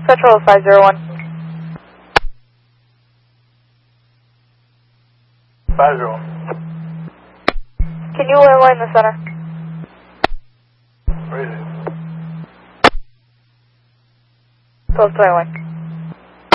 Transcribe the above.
Central 501. 501. Can you airline the center? Where is it? 1221.